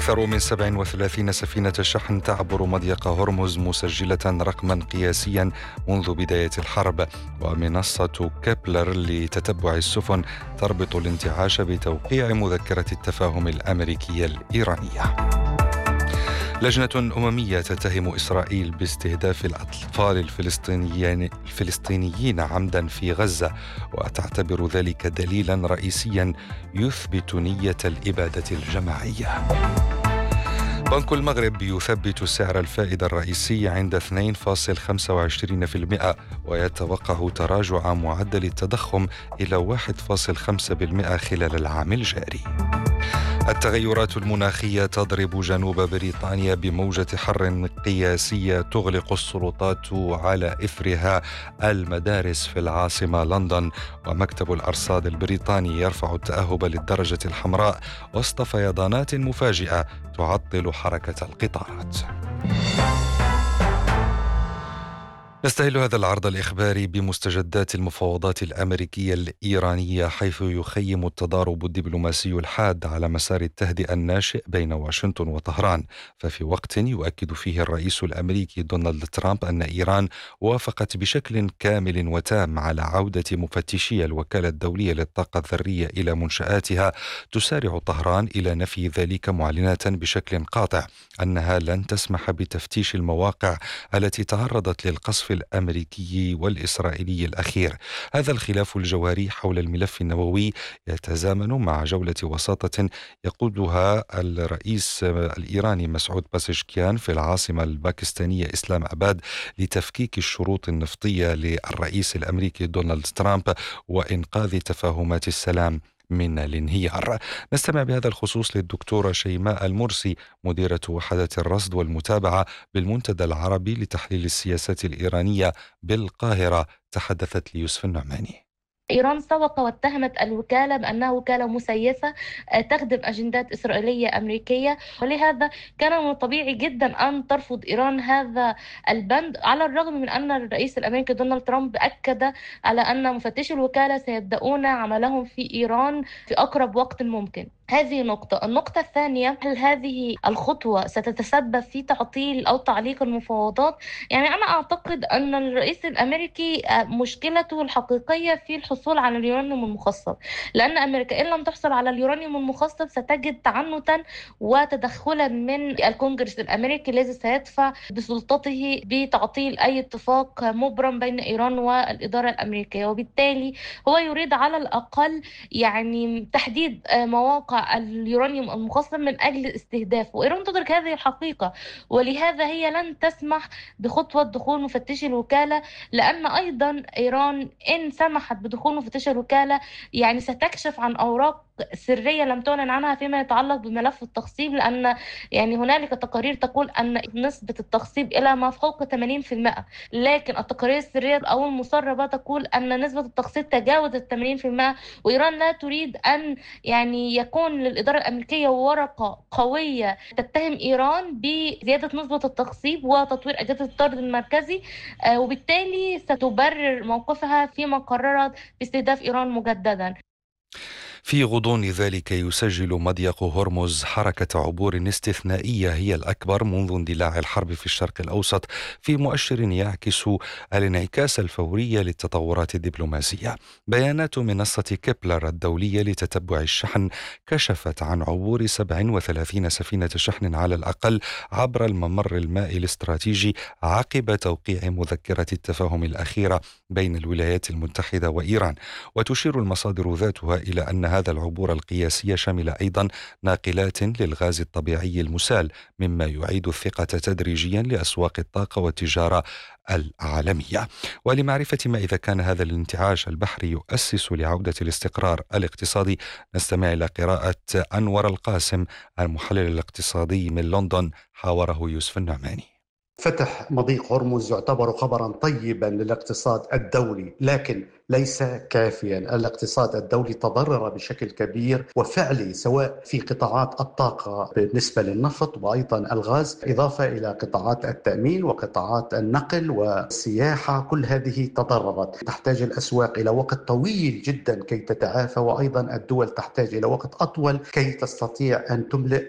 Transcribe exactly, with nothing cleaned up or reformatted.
أكثر من سبع وثلاثين سفينة شحن تعبر مضيق هرمز مسجلة رقما قياسيا منذ بداية الحرب. ومنصة كيبلر لتتبع السفن تربط الانتعاش بتوقيع مذكرة التفاهم الأمريكية الإيرانية. لجنة أممية تتهم إسرائيل باستهداف الأطفال الفلسطينيين الفلسطينيين عمدا في غزة، وتعتبر ذلك دليلا رئيسيا يثبت نية الإبادة الجماعية. بنك المغرب يثبت سعر الفائدة الرئيسي عند اثنين فاصلة خمسة وعشرين بالمئة، ويتوقع تراجع معدل التضخم إلى واحد فاصلة خمسة بالمئة خلال العام الجاري. التغيرات المناخية تضرب جنوب بريطانيا بموجة حر قياسية تغلق السلطات على إثرها المدارس في العاصمة لندن. ومكتب الأرصاد البريطاني يرفع التأهب للدرجة الحمراء وسط فيضانات مفاجئة تعطل حركة القطارات. نستهل هذا العرض الإخباري بمستجدات المفاوضات الأمريكية الإيرانية، حيث يخيم التضارب الدبلوماسي الحاد على مسار التهدئة الناشئ بين واشنطن وطهران. ففي وقت يؤكد فيه الرئيس الأمريكي دونالد ترامب أن إيران وافقت بشكل كامل وتام على عودة مفتشي الوكالة الدولية للطاقة الذرية إلى منشآتها، تسارع طهران إلى نفي ذلك، معلنة بشكل قاطع أنها لن تسمح بتفتيش المواقع التي تعرضت للقصف الأمريكي والإسرائيلي الأخير. هذا الخلاف الجوهري حول الملف النووي يتزامن مع جولة وساطة يقودها الرئيس الإيراني مسعود بازشكيان في العاصمة الباكستانية إسلام آباد لتفكيك الشروط النفطية للرئيس الأمريكي دونالد ترامب وإنقاذ تفاهمات السلام من الانهيار. نستمع بهذا الخصوص للدكتورة شيماء المرسي، مديرة وحدة الرصد والمتابعة بالمنتدى العربي لتحليل السياسات الإيرانية بالقاهرة، تحدثت ليوسف النعماني. إيران سبق واتهمت الوكالة بأنها وكالة مسيسة تخدم أجندات إسرائيلية أمريكية، ولهذا كان من الطبيعي جدا أن ترفض إيران هذا البند، على الرغم من أن الرئيس الأمريكي دونالد ترامب أكد على أن مفتشي الوكالة سيبدأون عملهم في إيران في أقرب وقت ممكن. هذه نقطة. النقطة الثانية، هل هذه الخطوة ستتسبب في تعطيل أو تعليق المفاوضات؟ يعني أنا أعتقد أن الرئيس الأمريكي مشكلته الحقيقية في الحصول على اليورانيوم المخصب، لأن أمريكا إن لم تحصل على اليورانيوم المخصب ستجد تعنتا وتدخلا من الكونجرس الأمريكي الذي سيدفع بسلطته بتعطيل أي اتفاق مبرم بين إيران والإدارة الأمريكية، وبالتالي هو يريد على الأقل يعني تحديد مواقع اليورانيوم المخصب من أجل استهدافه، وإيران تدرك هذه الحقيقة، ولهذا هي لن تسمح بخطوة دخول مفتشي الوكالة، لأن أيضا إيران إن سمحت بدخول مفتشي الوكالة يعني ستكشف عن أوراق سرية لم تعلن عنها فيما يتعلق بملف التخصيب، لأن يعني هنالك تقارير تقول أن نسبة التخصيب إلى ما فوق ثمانين بالمئة، لكن التقارير السرية أو المسربة تقول أن نسبة التخصيب تجاوزت ثمانين بالمئة، وإيران لا تريد أن يعني يكون للإدارة الأمريكية ورقة قوية تتهم إيران بزيادة نسبة التخصيب وتطوير أجهزة الطرد المركزي، وبالتالي ستبرر موقفها فيما قررت باستهداف إيران مجددا. في غضون ذلك يسجل مضيق هرمز حركة عبور استثنائية هي الأكبر منذ اندلاع الحرب في الشرق الأوسط، في مؤشر يعكس الانعكاس الفوري للتطورات الدبلوماسية. بيانات منصة كيبلر الدولية لتتبع الشحن كشفت عن عبور سبع وثلاثين سفينة شحن على الأقل عبر الممر المائي الاستراتيجي عقب توقيع مذكرة التفاهم الأخيرة بين الولايات المتحدة وإيران. وتشير المصادر ذاتها إلى أن هذا العبور القياسي شمل أيضا ناقلات للغاز الطبيعي المسال، مما يعيد الثقة تدريجيا لأسواق الطاقة والتجارة العالمية. ولمعرفة ما إذا كان هذا الانتعاش البحري يؤسس لعودة الاستقرار الاقتصادي، نستمع إلى قراءة أنور القاسم المحلل الاقتصادي من لندن، حاوره يوسف النعماني. فتح مضيق هرمز يعتبر خبرا طيبا للاقتصاد الدولي، لكن ليس كافيا. الاقتصاد الدولي تضرر بشكل كبير وفعلي، سواء في قطاعات الطاقة بالنسبة للنفط وأيضا الغاز، إضافة إلى قطاعات التأمين وقطاعات النقل والسياحة، كل هذه تضررت. تحتاج الأسواق إلى وقت طويل جدا كي تتعافى، وأيضا الدول تحتاج إلى وقت أطول كي تستطيع أن تملئ